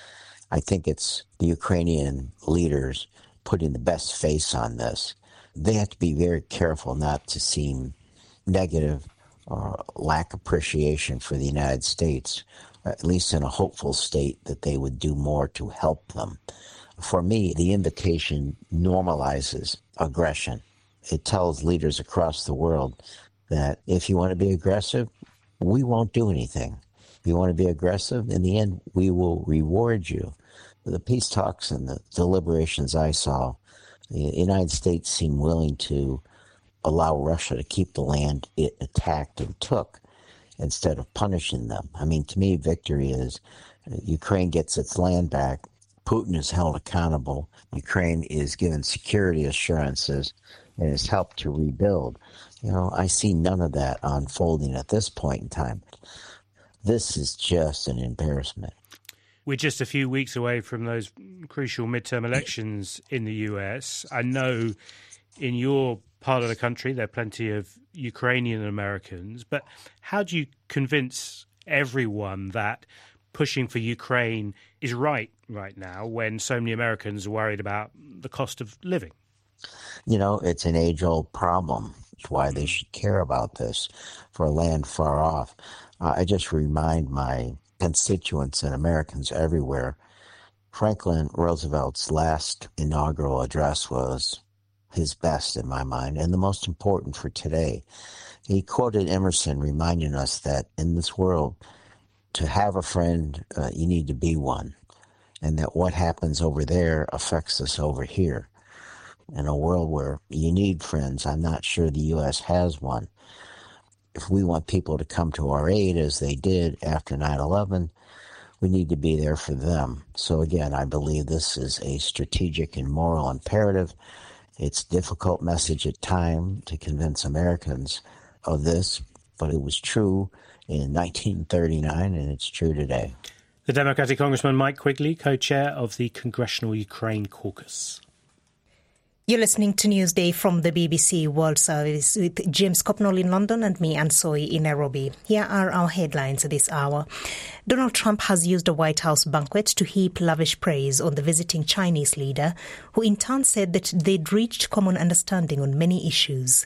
I think it's the Ukrainian leaders putting the best face on this. They have to be very careful not to seem negative or lack appreciation for the United States, at least in a hopeful state that they would do more to help them. For me, the invitation normalizes aggression. It tells leaders across the world that if you want to be aggressive, we won't do anything. If you want to be aggressive, in the end, we will reward you. The peace talks and the deliberations I saw, the United States seemed willing to allow Russia to keep the land it attacked and took instead of punishing them. I mean, to me, victory is Ukraine gets its land back, Putin is held accountable, Ukraine is given security assurances, and is helped to rebuild. You know, I see none of that unfolding at this point in time. This is just an embarrassment. We're just a few weeks away from those crucial midterm elections in the U S. I know in your part of the country there are plenty of Ukrainian Americans, but how do you convince everyone that pushing for Ukraine is right right now when so many Americans are worried about the cost of living? You know, it's an age-old problem. It's why they should care about this for a land far off. Uh, I just remind my constituents and Americans everywhere, Franklin Roosevelt's last inaugural address was his best in my mind, and the most important for today. He quoted Emerson, reminding us that in this world, to have a friend, uh, you need to be one, and that what happens over there affects us over here. In a world where you need friends, I'm not sure the U S has one. If we want people to come to our aid, as they did after nine eleven, we need to be there for them. So again, I believe this is a strategic and moral imperative. It's a difficult message at times to convince Americans of this, but it was true in nineteen thirty-nine, and it's true today. The Democratic Congressman Mike Quigley, co-chair of the Congressional Ukraine Caucus. You're listening to Newsday from the B B C World Service with James Copnall in London and me, Anne Soy, in Nairobi. Here are our headlines this hour. Donald Trump has used a White House banquet to heap lavish praise on the visiting Chinese leader, who in turn said that they'd reached common understanding on many issues.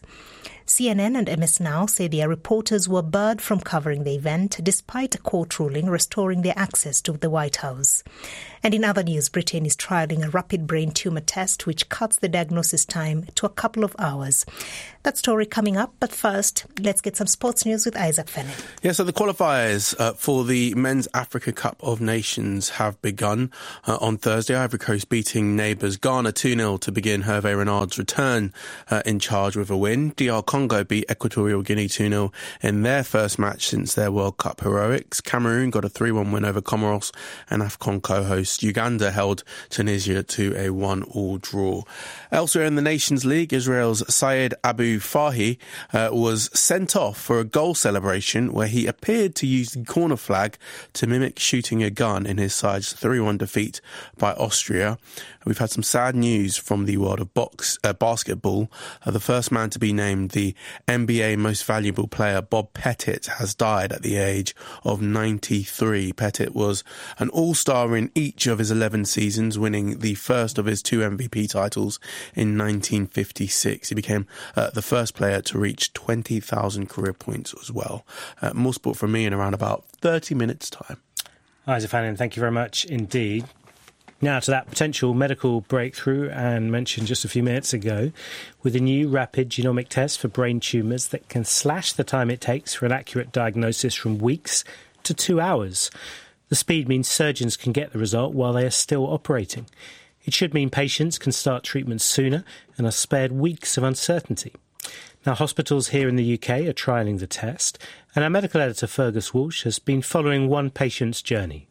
C N N and M S Now say their reporters were barred from covering the event despite a court ruling restoring their access to the White House. And in other news, Britain is trialling a rapid brain tumour test which cuts the diagnosis time to a couple of hours. That story coming up, but first, let's get some sports news with Isaac Fenner. Yeah, so the qualifiers uh, for the Men's Africa Cup of Nations have begun uh, on Thursday. Ivory Coast beating neighbours Ghana two nil to begin Hervé Renard's return uh, in charge with a win. D R Congo beat Equatorial Guinea two nil in their first match since their World Cup heroics. Cameroon got a three one win over Comoros, and AFCON co-host Uganda held Tunisia to a one all draw. Elsewhere in the Nations League, Israel's Syed Abu Fahi uh, was sent off for a goal celebration where he appeared to use the corner flag to mimic shooting a gun in his side's three one defeat by Austria. We've had some sad news from the world of box, uh, basketball. Uh, the first man to be named the N B A Most Valuable Player, Bob Pettit, has died at the age of ninety-three. Pettit was an all-star in each of his eleven seasons, winning the first of his two M V P titles in nineteen fifty-six. He became uh, the first player to reach twenty thousand career points as well. Uh, more sport from me in around about thirty minutes' time. Isaac Fannin, thank you very much indeed. Now to that potential medical breakthrough Anne mentioned just a few minutes ago, with a new rapid genomic test for brain tumours that can slash the time it takes for an accurate diagnosis from weeks to two hours. The speed means surgeons can get the result while they are still operating. It should mean patients can start treatment sooner and are spared weeks of uncertainty. Now, hospitals here in the U K are trialling the test, and our medical editor Fergus Walsh has been following one patient's journey.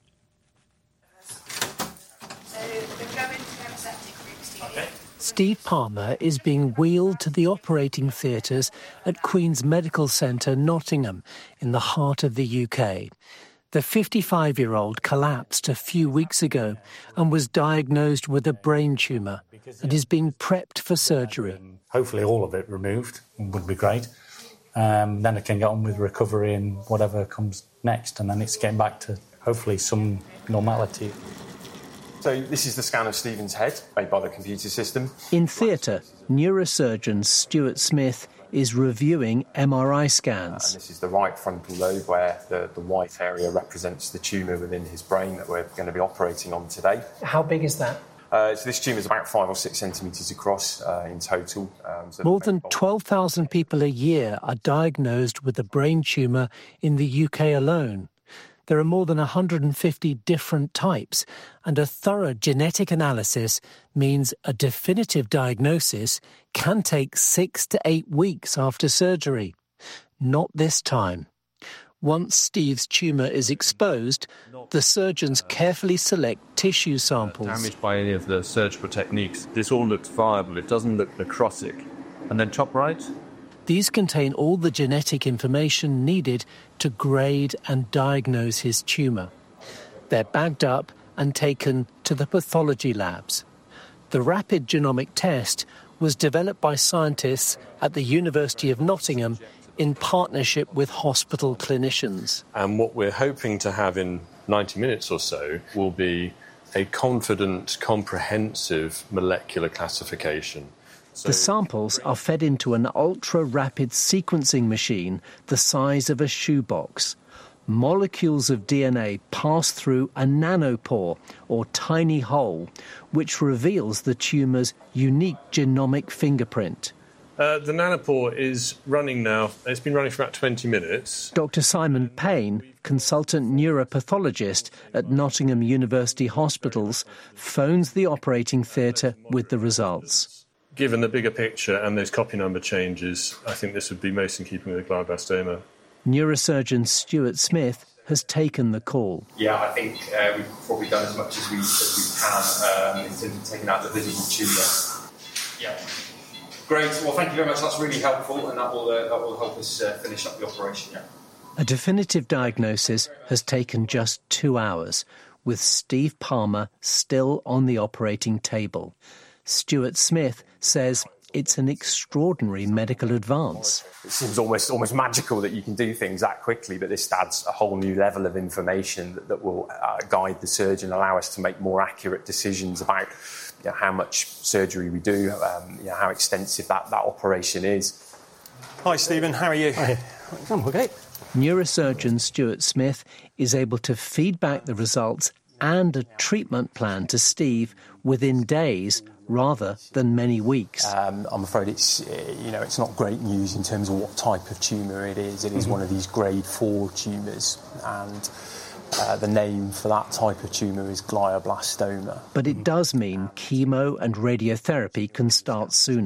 Steve Palmer is being wheeled to the operating theatres at Queen's Medical Centre, Nottingham, in the heart of the U K. The fifty-five-year-old collapsed a few weeks ago and was diagnosed with a brain tumour and is being prepped for surgery. Hopefully all of it removed would be great. Um, then I can get on with recovery and whatever comes next, and then it's getting back to hopefully some normality. So this is the scan of Stephen's head made by the computer system. In theatre, neurosurgeon Stuart Smith is reviewing M R I scans. Uh, and this is the right frontal lobe where the, the white area represents the tumour within his brain that we're going to be operating on today. How big is that? Uh, so this tumour is about five or six centimetres across uh, in total. Um, so More than twelve thousand people a year are diagnosed with a brain tumour in the U K alone. There are more than one hundred fifty different types, and a thorough genetic analysis means a definitive diagnosis can take six to eight weeks after surgery. Not this time. Once Steve's tumour is exposed, the surgeons carefully select tissue samples. Damaged by any of the surgical techniques. This all looks viable. It doesn't look necrotic. And then top right. These contain all the genetic information needed to grade and diagnose his tumour. They're bagged up and taken to the pathology labs. The rapid genomic test was developed by scientists at the University of Nottingham in partnership with hospital clinicians. And what we're hoping to have in ninety minutes or so will be a confident, comprehensive molecular classification. So the samples are fed into an ultra-rapid sequencing machine the size of a shoebox. molecules of D N A pass through a nanopore, or tiny hole, which reveals the tumour's unique genomic fingerprint. Uh, the nanopore is running now. It's been running for about twenty minutes. Doctor Simon Payne, consultant neuropathologist at Nottingham University Hospitals, phones the operating theatre with the results. Given the bigger picture and those copy number changes, I think this would be most in keeping with glioblastoma. Neurosurgeon Stuart Smith has taken the call. Yeah, I think uh, we've probably done as much as we, as we can um, in terms of taking out the visible tumour. Yeah. Great. Well, thank you very much. That's really helpful, and that will uh, that will help us uh, finish up the operation. Yeah. A definitive diagnosis has taken just two hours, with Steve Palmer still on the operating table. Stuart Smith says it's an extraordinary medical advance. It seems almost almost magical that you can do things that quickly, but this adds a whole new level of information that, that will uh, guide the surgeon, allow us to make more accurate decisions about you know, how much surgery we do, um, you know, how extensive that, that operation is. Hi, Stephen. How are you? Hi. I'm okay. Neurosurgeon Stuart Smith is able to feed back the results and a treatment plan to Steve within days rather than many weeks. Um, I'm afraid it's uh, you know it's not great news in terms of what type of tumour it is. It is mm-hmm. one of these grade four tumours, and uh, the name for that type of tumour is glioblastoma. But it does mean chemo and radiotherapy can start sooner.